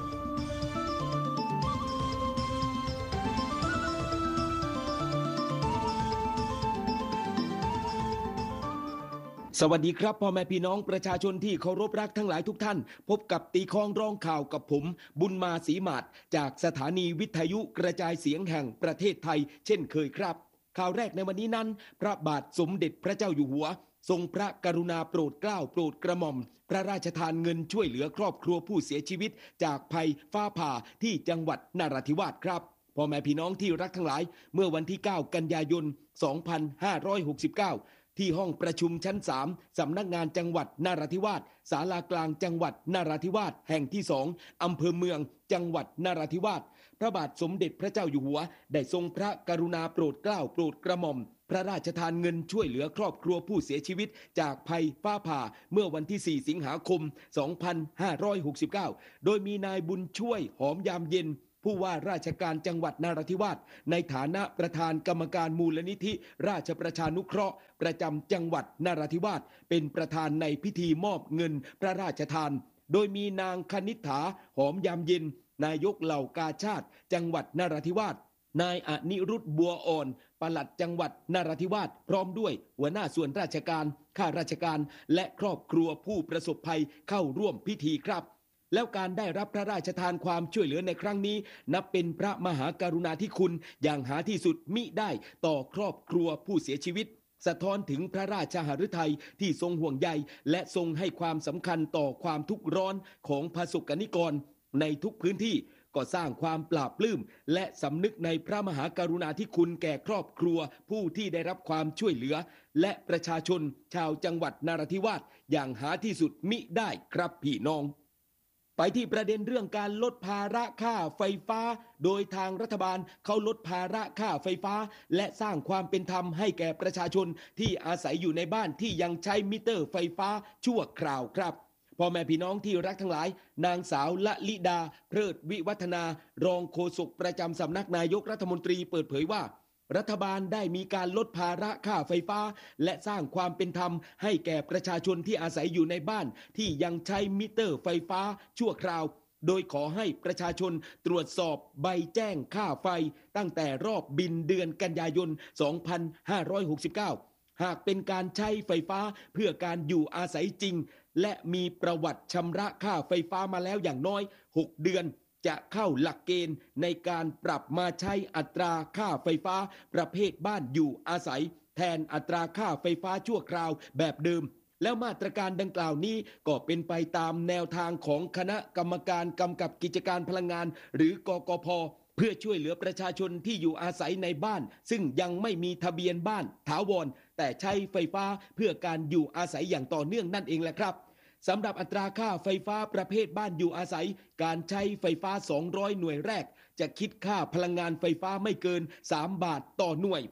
สวัสดีครับพ่อแม่พี่น้องประชาชนที่เคารพรักทั้งหลายทุกท่านพบกับตีคองร้องข่าวกับผมบุญมาศรีมาศจากสถานีวิทยุกระจายเสียงแห่งประเทศไทยเช่นเคยครับข่าวแรกในวันนี้นั้นพระบาทสมเด็จพระเจ้าอยู่หัวทรงพระกรุณาโปรดเกล้าโปรดกระหม่อมพระราชทานเงินช่วยเหลือครอบครัวผู้เสียชีวิตจากภัยฟ้าผ่าที่จังหวัดนราธิวาสครับพ่อแม่พี่น้องที่รักทั้งหลายเมื่อวันที่เก้ากันยายนสองพันห้าร้อยหกสิบเก้าที่ห้องประชุมชั้นสามสำนักงานจังหวัดนราธิวาสศาลากลางจังหวัดนราธิวาสแห่งที่สองอำเภอเมืองจังหวัดนราธิวาสพระบาทสมเด็จพระเจ้าอยู่หัวได้ทรงพระกรุณาโปรดเกล้าโปรดกระหม่อมพระราชทานเงินช่วยเหลือครอบครัวผู้เสียชีวิตจากภัยฟ้าผ่าเมื่อวันที่สี่สิงหาคมสองพันห้าร้อยหกสิบเก้าโดยมีนายบุญช่วยหอมยามเย็นผู้ว่าราชการจังหวัดนราธิวาสในฐานะประธานกรรมการมูลนิธิราชประชานุเคราะห์ประจำจังหวัดนราธิวาสเป็นประธานในพิธีมอบเงินพระราชทานโดยมีนางคณิษฐาหอมยามเย็นนายกเหล่ากาชาติจังหวัดนราธิวาสนายอนิรุตบัวอ่อนปลัดจังหวัดนราธิวาสพร้อมด้วยหัวหน้าส่วนราชการข้าราชการและครอบครัวผู้ประสบภัยเข้าร่วมพิธีครับแล้วการได้รับพระราชทานความช่วยเหลือในครั้งนี้นับเป็นพระมหากรุณาธิคุณอย่างหาที่สุดมิได้ต่อครอบครัวผู้เสียชีวิตสะท้อนถึงพระราชหฤทัยที่ทรงห่วงใยและทรงให้ความสำคัญต่อความทุกข์ร้อนของประสบกนิกรในทุกพื้นที่ก็สร้างความปลาบปลื้มและสำนึกในพระมหากรุณาธิคุณแก่ครอบครัวผู้ที่ได้รับความช่วยเหลือและประชาชนชาวจังหวัดนราธิวาสอย่างหาที่สุดมิได้ครับพี่น้องไปที่ประเด็นเรื่องการลดภาระค่าไฟฟ้าโดยทางรัฐบาลเขาลดภาระค่าไฟฟ้าและสร้างความเป็นธรรมให้แก่ประชาชนที่อาศัยอยู่ในบ้านที่ยังใช้มิเตอร์ไฟฟ้าชั่วคราวครับพ่อแม่พี่น้องที่รักทั้งหลายนางสาวละลิดาเพลิดวิวัฒนารองโฆษกประจำสำนักนายกรัฐมนตรีเปิดเผยว่ารัฐบาลได้มีการลดภาระค่าไฟฟ้าและสร้างความเป็นธรรมให้แก่ประชาชนที่อาศัยอยู่ในบ้านที่ยังใช้มิเตอร์ไฟฟ้าชั่วคราวโดยขอให้ประชาชนตรวจสอบใบแจ้งค่าไฟตั้งแต่รอบบินเดือนกันยายนสองพันห้าร้อยหกสิบเก้าหากเป็นการใช้ไฟฟ้าเพื่อการอยู่อาศัยจริงและมีประวัติชำระค่าไฟฟ้ามาแล้วอย่างน้อยหกเดือนจะเข้าหลักเกณฑ์ในการปรับมาใช้อัตราค่าไฟฟ้าประเภทบ้านอยู่อาศัยแทนอัตราค่าไฟฟ้าชั่วคราวแบบเดิมแล้วมาตรการดังกล่าวนี้ก็เป็นไปตามแนวทางของคณะกรรมการกำกับกิจการพลังงานหรือกกพ.เพื่อช่วยเหลือประชาชนที่อยู่อาศัยในบ้านซึ่งยังไม่มีทะเบียนบ้านถาวรแต่ใช้ไฟฟ้าเพื่อการอยู่อาศัยอย่างต่อเนื่องนั่นเองแหละครับสำหรับอัตราค่าไฟฟ้าประเภทบ้านอยู่อาศัยการใช้ไฟฟ้าสองร้อยหน่วยแรกจะคิดค่าพลังงานไฟฟ้าไม่เกินสามบาทต่อหน่วย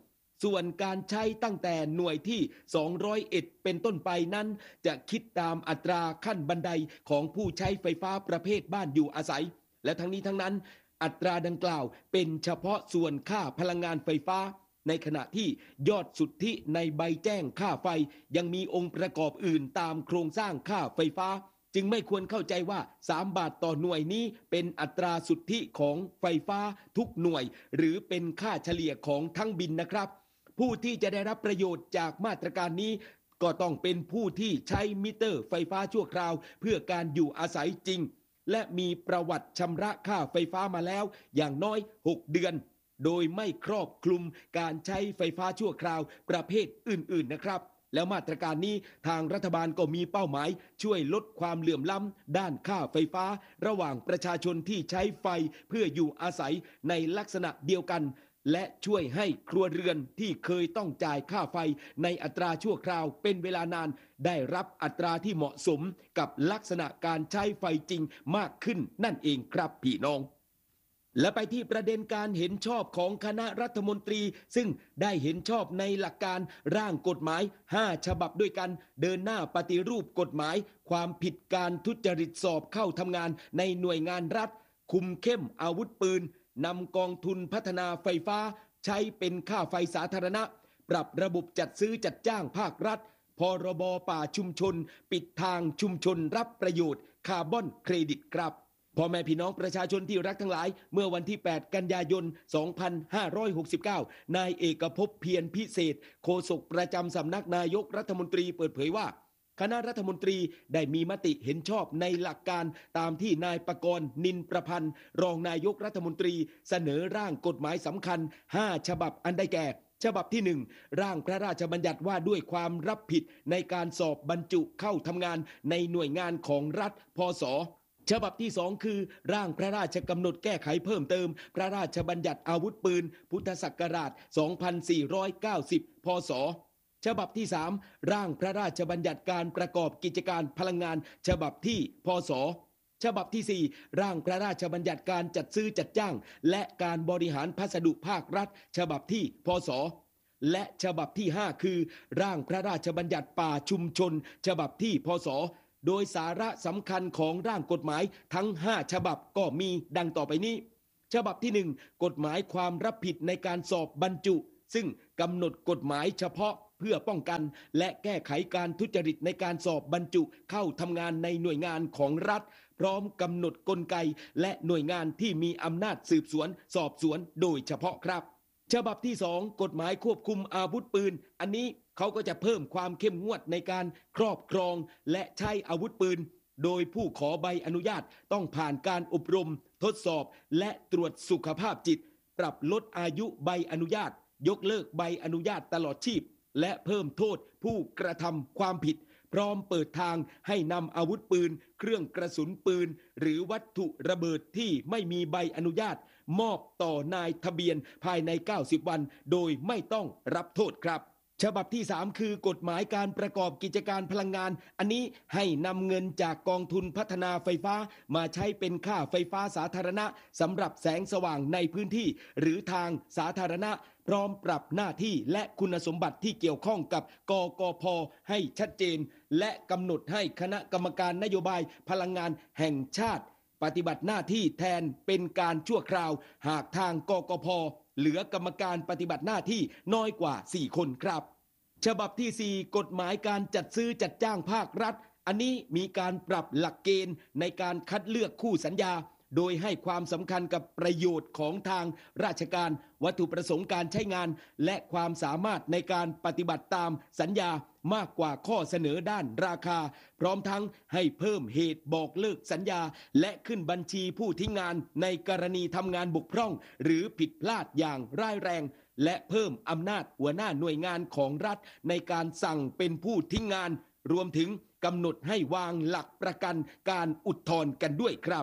ส่วนการใช้ตั้งแต่หน่วยที่สองร้อยเอ็ดเป็นต้นไปนั้นจะคิดตามอัตราขั้นบันไดของผู้ใช้ไฟฟ้าประเภทบ้านอยู่อาศัยและทั้งนี้ทั้งนั้นอัตราดังกล่าวเป็นเฉพาะส่วนค่าพลังงานไฟฟ้าในขณะที่ยอดสุทธิในใบแจ้งค่าไฟยังมีองค์ประกอบอื่นตามโครงสร้างค่าไฟฟ้าจึงไม่ควรเข้าใจว่าสามบาทต่อหน่วยนี้เป็นอัตราสุทธิของไฟฟ้าทุกหน่วยหรือเป็นค่าเฉลี่ยของทั้งบินนะครับผู้ที่จะได้รับประโยชน์จากมาตรการนี้ก็ต้องเป็นผู้ที่ใช้มิเตอร์ไฟฟ้าชั่วคราวเพื่อการอยู่อาศัยจริงและมีประวัติชำระค่าไฟฟ้ามาแล้วอย่างน้อยหกเดือนโดยไม่ครอบคลุมการใช้ไฟฟ้าชั่วคราวประเภทอื่นๆนะครับแล้วมาตรการนี้ทางรัฐบาลก็มีเป้าหมายช่วยลดความเหลื่อมล้ำด้านค่าไฟฟ้าระหว่างประชาชนที่ใช้ไฟเพื่ออยู่อาศัยในลักษณะเดียวกันและช่วยให้ครัวเรือนที่เคยต้องจ่ายค่าไฟในอัตราชั่วคราวเป็นเวลานานได้รับอัตราที่เหมาะสมกับลักษณะการใช้ไฟจริงมากขึ้นนั่นเองครับพี่น้องและไปที่ประเด็นการเห็นชอบของคณะรัฐมนตรีซึ่งได้เห็นชอบในหลักการร่างกฎหมายห้าฉบับด้วยกันเดินหน้าปฏิรูปกฎหมายความผิดการทุจริตสอบเข้าทำงานในหน่วยงานรัฐคุมเข้มอาวุธปืนนำกองทุนพัฒนาไฟฟ้าใช้เป็นค่าไฟสาธารณะปรับระบบจัดซื้อจัดจ้างภาครัฐพรบป่าชุมชนปิดทางชุมชนรับประโยชน์คาร์บอนเครดิตครับพ่อแม่พี่น้องประชาชนที่รักทั้งหลายเมื่อวันที่แปดกันยายนสองพันห้าร้อยหกสิบเก้านายเอกภพเพียรพิเศษโฆษกประจำสำนักนายกรัฐมนตรีเปิดเผยว่าคณะรัฐมนตรีได้มีมติเห็นชอบในหลักการตามที่นายปกรณ์นินประพันธ์รองนายกรัฐมนตรีเสนอร่างกฎหมายสำคัญห้าฉบับอันได้แก่ฉบับที่หนึ่งร่างพระราชบัญญัติว่าด้วยความรับผิดในการสอบบรรจุเข้าทำงานในหน่วยงานของรัฐพศฉบับที่สองคือร่างพระราชกำหนดแก้ไขเพิ่มเติมพระราชบัญญัติอาวุธปืนพุทธศักราชสองพันสี่ร้อยเก้าสิบพศฉบับที่สามร่างพระราชบัญญัติการประกอบกิจการพลังงานฉบับที่พศฉบับที่สี่ร่างพระราชบัญญัติการจัดซื้อจัดจ้างและการบริหารพัสดุภาครัฐฉบับที่พศและฉบับที่ห้าคือร่างพระราชบัญญัติป่าชุมชนฉบับที่พศโดยสาระสำคัญของร่างกฎหมายทั้งห้าฉบับก็มีดังต่อไปนี้ฉบับที่หนึ่งกฎหมายความรับผิดในการสอบบรรจุซึ่งกำหนดกฎหมายเฉพาะเพื่อป้องกันและแก้ไขการทุจริตในการสอบบรรจุเข้าทำงานในหน่วยงานของรัฐพร้อมกำหนดกลไกและหน่วยงานที่มีอำนาจสืบสวนสอบสวนโดยเฉพาะครับฉบับที่สองกฎหมายควบคุมอาวุธปืนอันนี้เขาก็จะเพิ่มความเข้มงวดในการครอบครองและใช้อาวุธปืนโดยผู้ขอใบอนุญาตต้องผ่านการอบรมทดสอบและตรวจสุขภาพจิตปรับลดอายุใบอนุญาตยกเลิกใบอนุญาตตลอดชีพและเพิ่มโทษผู้กระทำความผิดพร้อมเปิดทางให้นำอาวุธปืนเครื่องกระสุนปืนหรือวัตถุระเบิดที่ไม่มีใบอนุญาตมอบต่อนายทะเบียนภายในเก้าสิบวันโดยไม่ต้องรับโทษครับฉบับที่สามคือกฎหมายการประกอบกิจการพลังงานอันนี้ให้นำเงินจากกองทุนพัฒนาไฟฟ้ามาใช้เป็นค่าไฟฟ้าสาธารณะสำหรับแสงสว่างในพื้นที่หรือทางสาธารณะพร้อมปรับหน้าที่และคุณสมบัติที่เกี่ยวข้องกับกกพ.ให้ชัดเจนและกำหนดให้คณะกรรมการนโยบายพลังงานแห่งชาติปฏิบัติหน้าที่แทนเป็นการชั่วคราวหากทางกกพ.เหลือกรรมการปฏิบัติหน้าที่น้อยกว่าสี่คนครับฉบับที่สี่กฎหมายการจัดซื้อจัดจ้างภาครัฐอันนี้มีการปรับหลักเกณฑ์ในการคัดเลือกคู่สัญญาโดยให้ความสำคัญกับประโยชน์ของทางราชการวัตถุประสงค์การใช้งานและความสามารถในการปฏิบัติตามสัญญามากกว่าข้อเสนอด้านราคาพร้อมทั้งให้เพิ่มเหตุบอกเลิกสัญญาและขึ้นบัญชีผู้ทิ้งงานในกรณีทำงานบกพร่องหรือผิดพลาดอย่างร้ายแรงและเพิ่มอำนาจหัวหน้าหน่วยงานของรัฐในการสั่งเป็นผู้ทิ้งงานรวมถึงกำหนดให้วางหลักประกันการอุทธรณ์กันด้วยครับ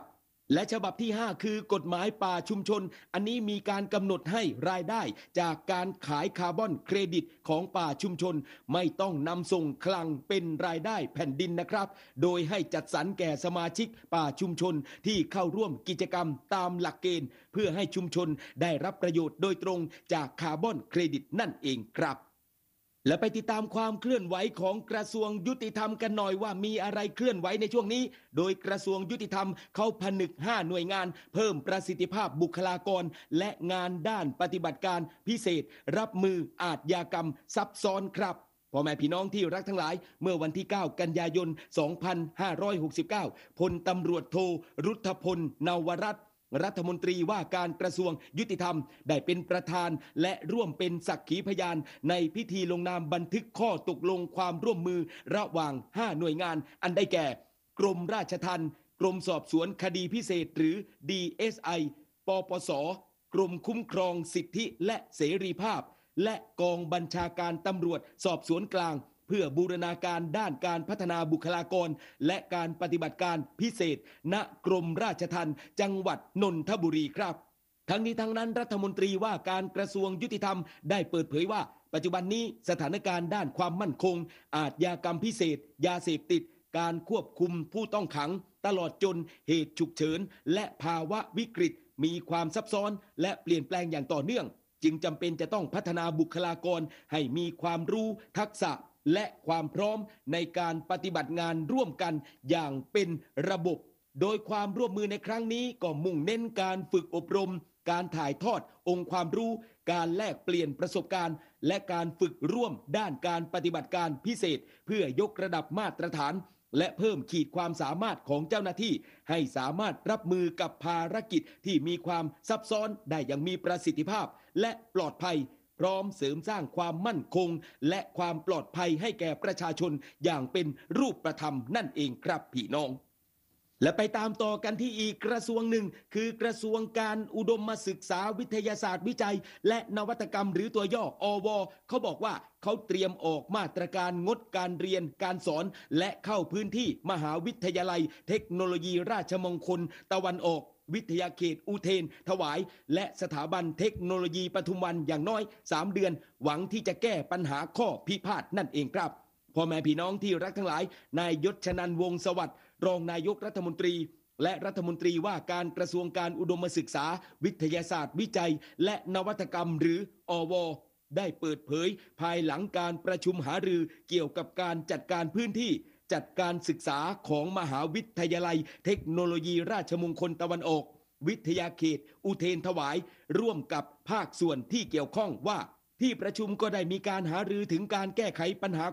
และฉบับที่ห้าคือกฎหมายป่าชุมชนอันนี้มีการกำหนดให้รายได้จากการขายคาร์บอนเครดิตของป่าชุมชนไม่ต้องนำส่งคลังเป็นรายได้แผ่นดินนะครับโดยให้จัดสรรแก่สมาชิกป่าชุมชนที่เข้าร่วมกิจกรรมตามหลักเกณฑ์เพื่อให้ชุมชนได้รับประโยชน์โดยตรงจากคาร์บอนเครดิตนั่นเองครับและไปติดตามความเคลื่อนไหวของกระทรวงยุติธรรมกันหน่อยว่ามีอะไรเคลื่อนไหวในช่วงนี้โดยกระทรวงยุติธรรมเขาผนึกห้าหน่วยงานเพิ่มประสิทธิภาพบุคลากรและงานด้านปฏิบัติการพิเศษรับมืออาชญากรรมซับซ้อนครับพ่อแม่พี่น้องที่รักทั้งหลายเมื่อวันที่เก้ากันยายนสองพันห้าร้อยหกสิบเก้าพลตำรวจโทรุทธพลนวรัตน์รัฐมนตรีว่าการกระทรวงยุติธรรมได้เป็นประธานและร่วมเป็นสักขีพยานในพิธีลงนามบันทึกข้อตกลงความร่วมมือระหว่างห้าหน่วยงานอันได้แก่กรมราชทัณฑ์กรมสอบสวนคดีพิเศษหรือ ดี เอส ไอ ปปส.กรมคุ้มครองสิทธิและเสรีภาพและกองบัญชาการตำรวจสอบสวนกลางเพื่อบูรณาการด้านการพัฒนาบุคลากรและการปฏิบัติการพิเศษณกรมราชทัณฑ์จังหวัดนนทบุรีครับทั้งนี้ทั้งนั้นรัฐมนตรีว่าการกระทรวงยุติธรรมได้เปิดเผยว่าปัจจุบันนี้สถานการณ์ด้านความมั่นคงอาชญากรรมพิเศษยาเสพติดการควบคุมผู้ต้องขังตลอดจนเหตุฉุกเฉินและภาวะวิกฤตมีความซับซ้อนและเปลี่ยนแปลงอย่างต่อเนื่องจึงจำเป็นจะต้องพัฒนาบุคลากรให้มีความรู้ทักษะและความพร้อมในการปฏิบัติงานร่วมกันอย่างเป็นระบบโดยความร่วมมือในครั้งนี้ก็มุ่งเน้นการฝึกอบรมการถ่ายทอดองค์ความรู้การแลกเปลี่ยนประสบการณ์และการฝึกร่วมด้านการปฏิบัติการพิเศษเพื่อยกระดับมาตรฐานและเพิ่มขีดความสามารถของเจ้าหน้าที่ให้สามารถรับมือกับภารกิจที่มีความซับซ้อนได้อย่างมีประสิทธิภาพและปลอดภัยพร้อมเสริมสร้างความมั่นคงและความปลอดภัยให้แก่ประชาชนอย่างเป็นรูปธรรมนั่นเองครับพี่น้องและไปตามต่อกันที่อีกกระทรวงหนึ่งคือกระทรวงการอุดมศึกษาวิทยาศาสตร์วิจัยและนวัตกรรมหรือตัวย่ออวเขาบอกว่าเขาเตรียมออกมาตรการงดการเรียนการสอนและเข้าพื้นที่มหาวิทยาลัยเทคโนโลยีราชมงคลตะวันออกวิทยาเขตอุเทนถวายและสถาบันเทคโนโลยีปทุมวันอย่างน้อยสามเดือนหวังที่จะแก้ปัญหาข้อพิพาทนั่นเองครับพ่อแม่พี่น้องที่รักทั้งหลายนายยศชนันท์วงศ์สวัสดิ์รองนายกรัฐมนตรีและรัฐมนตรีว่าการกระทรวงการอุดมศึกษาวิทยาศาสตร์วิจัยและนวัตกรรมหรืออวได้เปิดเผยภายหลังการประชุมหารือเกี่ยวกับการจัดการพื้นที่จัดการศึกษาของมหาวิทยาลัยเทคโนโลยีราชมงคลตะวันออกวิทยาเขตอุเทนถวายร่วมกับภาคส่วนที่เกี่ยวข้องว่าที่ประชุมก็ได้มีการหารือถึงการแก้ไขปัญหา